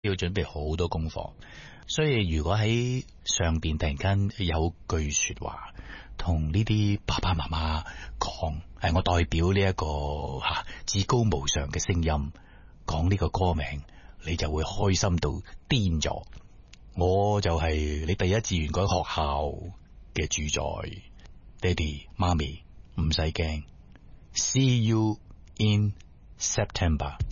要準備好多功課。所以如果喺上邊突然間有句說話同呢啲爸爸媽媽講，我代表呢一個至高無上嘅聲音講呢個歌名，你就會開心到癲咗。我就係你第一志願嗰學校嘅主宰，爹哋媽咪唔使驚。See you in September。